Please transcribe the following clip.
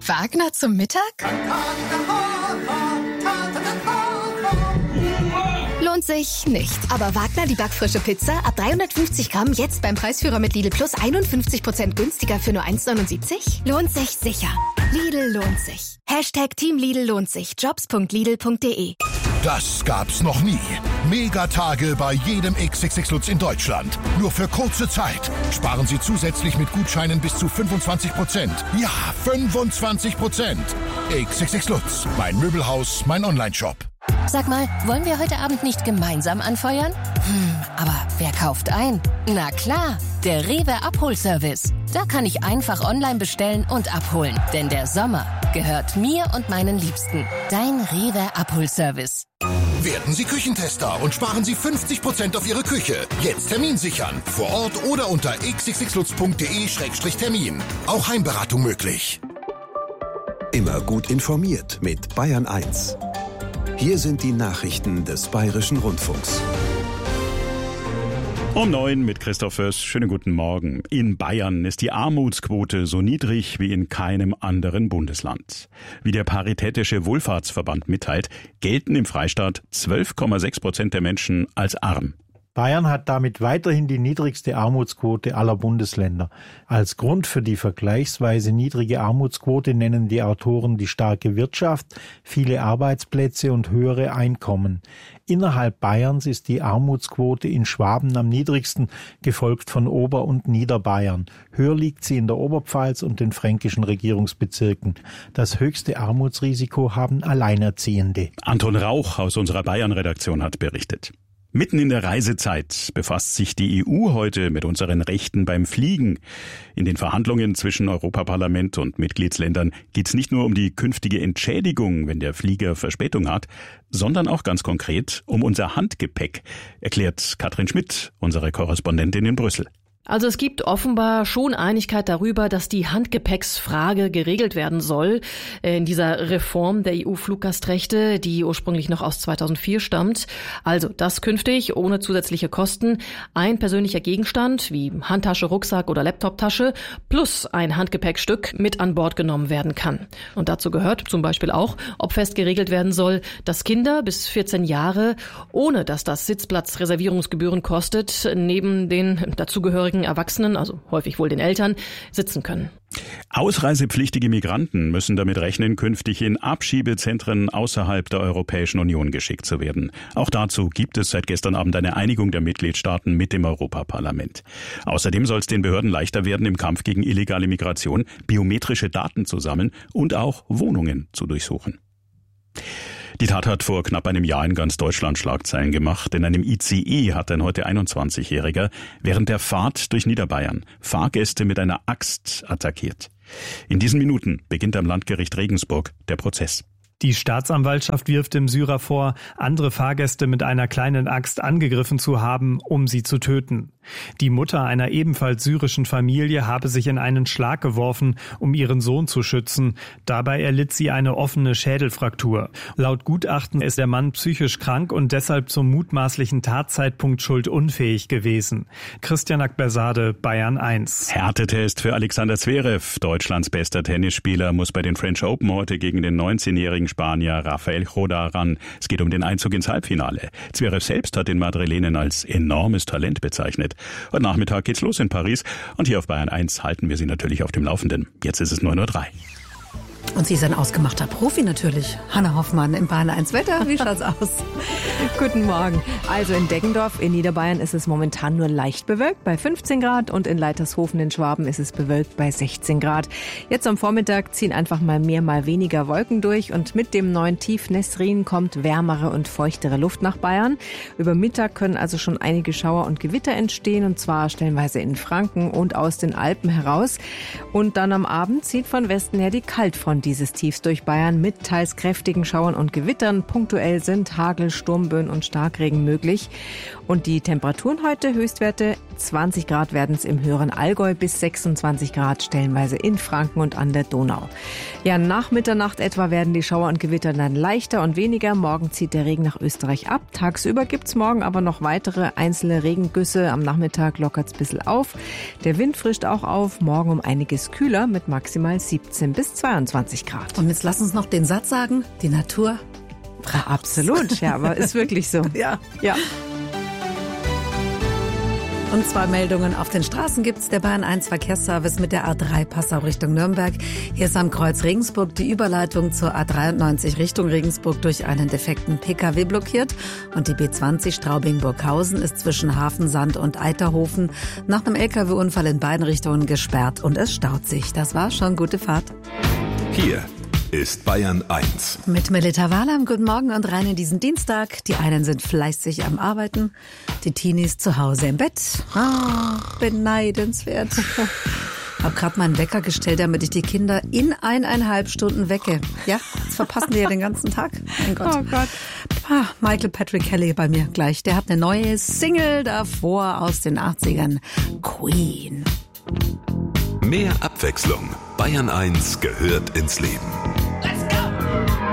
Wagner zum Mittag? Lohnt sich nicht. Aber Wagner, die backfrische Pizza, ab 350 Gramm, jetzt beim Preisführer mit Lidl Plus 51% günstiger für nur 1,79? Lohnt sich sicher. Lidl lohnt sich. Team Lidl lohnt sich. Jobs.lidl.de. Das gab's noch nie. Megatage bei jedem XXX Lutz in Deutschland. Nur für kurze Zeit. Sparen Sie zusätzlich mit Gutscheinen bis zu 25%. Ja, 25%. XXX Lutz. Mein Möbelhaus, mein Onlineshop. Sag mal, wollen wir heute Abend nicht gemeinsam anfeuern? Aber wer kauft ein? Na klar, der Rewe Abholservice. Da kann ich einfach online bestellen und abholen. Denn der Sommer gehört mir und meinen Liebsten. Dein Rewe Abholservice. Werden Sie Küchentester und sparen Sie 50% auf Ihre Küche. Jetzt Termin sichern. Vor Ort oder unter xxxlutz.de/termin. Auch Heimberatung möglich. Immer gut informiert mit Bayern 1. Hier sind die Nachrichten des Bayerischen Rundfunks. Um 9 mit Christoph Fürst. Schönen guten Morgen. In Bayern ist die Armutsquote so niedrig wie in keinem anderen Bundesland. Wie der Paritätische Wohlfahrtsverband mitteilt, gelten im Freistaat 12,6% der Menschen als arm. Bayern hat damit weiterhin die niedrigste Armutsquote aller Bundesländer. Als Grund für die vergleichsweise niedrige Armutsquote nennen die Autoren die starke Wirtschaft, viele Arbeitsplätze und höhere Einkommen. Innerhalb Bayerns ist die Armutsquote in Schwaben am niedrigsten, gefolgt von Ober- und Niederbayern. Höher liegt sie in der Oberpfalz und den fränkischen Regierungsbezirken. Das höchste Armutsrisiko haben Alleinerziehende. Anton Rauch aus unserer Bayern-Redaktion hat berichtet. Mitten in der Reisezeit befasst sich die EU heute mit unseren Rechten beim Fliegen. In den Verhandlungen zwischen Europaparlament und Mitgliedsländern geht es nicht nur um die künftige Entschädigung, wenn der Flieger Verspätung hat, sondern auch ganz konkret um unser Handgepäck, erklärt Katrin Schmidt, unsere Korrespondentin in Brüssel. Also es gibt offenbar schon Einigkeit darüber, dass die Handgepäcksfrage geregelt werden soll in dieser Reform der EU-Fluggastrechte, die ursprünglich noch aus 2004 stammt. Also, dass künftig ohne zusätzliche Kosten ein persönlicher Gegenstand wie Handtasche, Rucksack oder Laptoptasche plus ein Handgepäckstück mit an Bord genommen werden kann. Und dazu gehört zum Beispiel auch, ob fest geregelt werden soll, dass Kinder bis 14 Jahre, ohne dass das Sitzplatzreservierungsgebühren kostet, neben den dazugehörigen Erwachsenen, also häufig wohl den Eltern, sitzen können. Ausreisepflichtige Migranten müssen damit rechnen, künftig in Abschiebezentren außerhalb der Europäischen Union geschickt zu werden. Auch dazu gibt es seit gestern Abend eine Einigung der Mitgliedstaaten mit dem Europaparlament. Außerdem soll es den Behörden leichter werden, im Kampf gegen illegale Migration biometrische Daten zu sammeln und auch Wohnungen zu durchsuchen. Die Tat hat vor knapp einem Jahr in ganz Deutschland Schlagzeilen gemacht. In einem ICE hat ein heute 21-Jähriger während der Fahrt durch Niederbayern Fahrgäste mit einer Axt attackiert. In diesen Minuten beginnt am Landgericht Regensburg der Prozess. Die Staatsanwaltschaft wirft dem Syrer vor, andere Fahrgäste mit einer kleinen Axt angegriffen zu haben, um sie zu töten. Die Mutter einer ebenfalls syrischen Familie habe sich in einen Schlag geworfen, um ihren Sohn zu schützen. Dabei erlitt sie eine offene Schädelfraktur. Laut Gutachten ist der Mann psychisch krank und deshalb zum mutmaßlichen Tatzeitpunkt schuldunfähig gewesen. Christian Akbersade, Bayern 1. Härtetest für Alexander Zverev. Deutschlands bester Tennisspieler muss bei den French Open heute gegen den 19-jährigen Spanier Rafael Chodá ran. Es geht um den Einzug ins Halbfinale. Zverev selbst hat den Madrilenen als enormes Talent bezeichnet. Heute Nachmittag geht's los in Paris und hier auf Bayern 1 halten wir Sie natürlich auf dem Laufenden. Jetzt ist es 9:03 Uhr. Und sie ist ein ausgemachter Profi natürlich. Hanna Hoffmann im Bayern 1 Wetter. Wie schaut's aus? Guten Morgen. Also in Deggendorf in Niederbayern ist es momentan nur leicht bewölkt bei 15 Grad und in Leitershofen in Schwaben ist es bewölkt bei 16 Grad. Jetzt am Vormittag ziehen einfach mal mehr, mal weniger Wolken durch und mit dem neuen Tief Nesrin kommt wärmere und feuchtere Luft nach Bayern. Über Mittag können also schon einige Schauer und Gewitter entstehen und zwar stellenweise in Franken und aus den Alpen heraus. Und dann am Abend zieht von Westen her die Kaltfront dieses Tiefs durch Bayern mit teils kräftigen Schauern und Gewittern. Punktuell sind Hagel, Sturmböen und Starkregen möglich. Und die Temperaturen heute Höchstwerte 20 Grad werden es im höheren Allgäu, bis 26 Grad stellenweise in Franken und an der Donau. Ja, nach Mitternacht etwa werden die Schauer und Gewitter dann leichter und weniger. Morgen zieht der Regen nach Österreich ab. Tagsüber gibt's morgen aber noch weitere einzelne Regengüsse. Am Nachmittag lockert's ein bisschen auf. Der Wind frischt auch auf. Morgen um einiges kühler mit maximal 17 bis 22 Grad. Und jetzt lass uns noch den Satz sagen, die Natur Ja, absolut, ja, aber ist wirklich so. Ja. Ja. Und 2 Meldungen auf den Straßen gibt's. Der Bayern 1 Verkehrsservice mit der A3 Passau Richtung Nürnberg. Hier ist am Kreuz Regensburg die Überleitung zur A93 Richtung Regensburg durch einen defekten Pkw blockiert. Und die B20 Straubing-Burghausen ist zwischen Hafensand und Eiterhofen nach einem Lkw-Unfall in beiden Richtungen gesperrt und es staut sich. Das war schon. Gute Fahrt. Hier ist Bayern 1. Mit Melita Wahlam, guten Morgen und rein in diesen Dienstag. Die einen sind fleißig am Arbeiten, die Teenies zu Hause im Bett. Beneidenswert. Hab gerade meinen Wecker gestellt, damit ich die Kinder in 1,5 Stunden wecke. Ja, jetzt verpassen die ja den ganzen Tag. Mein Gott. Oh Gott. Michael Patrick Kelly bei mir gleich. Der hat eine neue Single davor aus den 80ern. Queen. Mehr Abwechslung. Bayern 1 gehört ins Leben.